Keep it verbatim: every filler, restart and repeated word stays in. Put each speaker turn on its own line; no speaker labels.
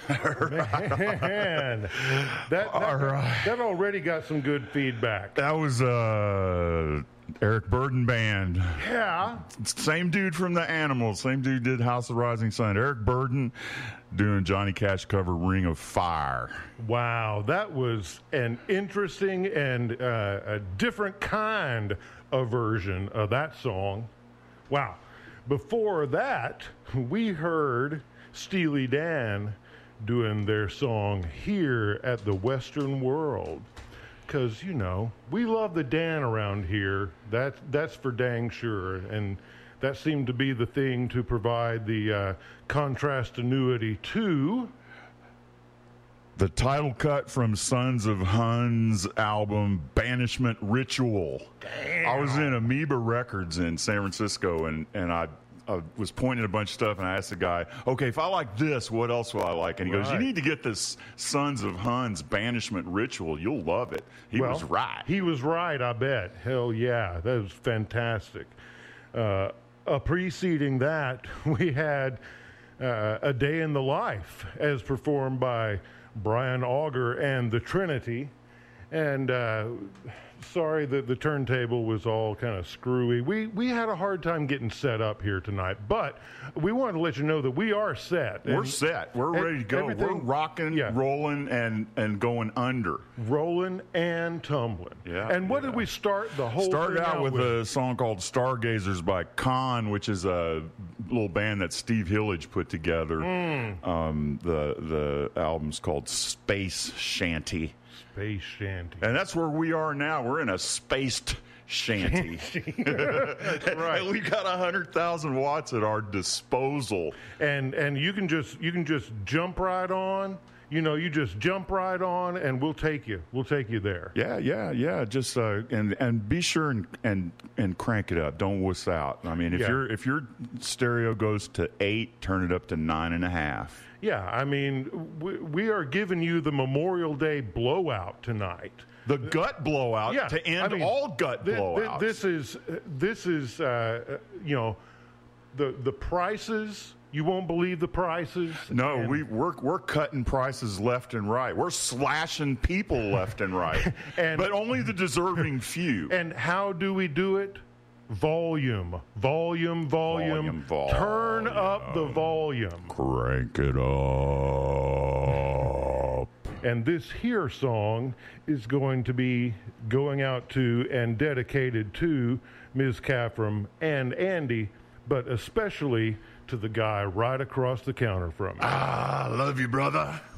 Man, that, that,
All right.
that already got some good feedback.
That was uh, Eric Burden Band.
Yeah.
Same dude from The Animals. Same dude did House of Rising Sun. Eric Burden doing Johnny Cash cover Ring of Fire.
Wow, that was an interesting and uh, a different kind of version of that song. Wow. Before that, we heard Steely Dan doing their song Here at the Western World. Because, you know, we love the Dan around here. That, that's for dang sure. And that seemed to be the thing to provide the uh, contrast annuity to
the title cut from Sons of Huns album Banishment Ritual.
Damn.
I was in Amoeba Records in San Francisco, and, and I, I was pointing a bunch of stuff, and I asked the guy, okay, if I like this, what else will I like? And he
right.
goes, you need to get this Sons of Huns Banishment Ritual. You'll love it. He
well,
was right.
He was right, I bet. Hell yeah, that was fantastic. Uh, uh, preceding that, we had uh, A Day in the Life as performed by Brian Auger and the Trinity. And uh, sorry that the turntable was all kind of screwy. We we had a hard time getting set up here tonight, but we wanted to let you know that we are set.
We're
and,
set. We're ready to go. We're rocking,
yeah.
rolling, and, and going under.
Rolling and tumbling.
Yeah.
And what
yeah.
did we start the whole
Started
thing
out,
out
with,
with
a song called Stargazers by Khan, which is a little band that Steve Hillage put together.
Mm.
Um, the the album's called Space Shanty.
Space Shanty.
And that's where we are now. We're in a spaced shanty.
Right.
And we got one hundred thousand watts at our disposal.
And and you can just you can just jump right on. You know, you just jump right on, and we'll take you. We'll take you there.
Yeah, yeah, yeah. Just uh, and and be sure and, and and crank it up. Don't wuss out. I mean, if
Yeah.
your if your stereo goes to eight, turn it up to nine and a half.
Yeah, I mean, we, we are giving you the Memorial Day blowout tonight.
The gut blowout
Yeah,
to end
I mean,
all gut
th- th-
blowouts.
This is this is uh, you know the the prices. You won't believe the prices.
No,
and,
we we're we're cutting prices left and right. We're slashing people left and right,
and,
but only the deserving few.
And how do we do it? Volume, volume, volume.
Volume,
Turn
volume.
up the volume.
Crank it up.
And this here song is going to be going out to and dedicated to Miz Caffram and Andy, but especially to the guy right across the counter from me.
Ah, love you, brother.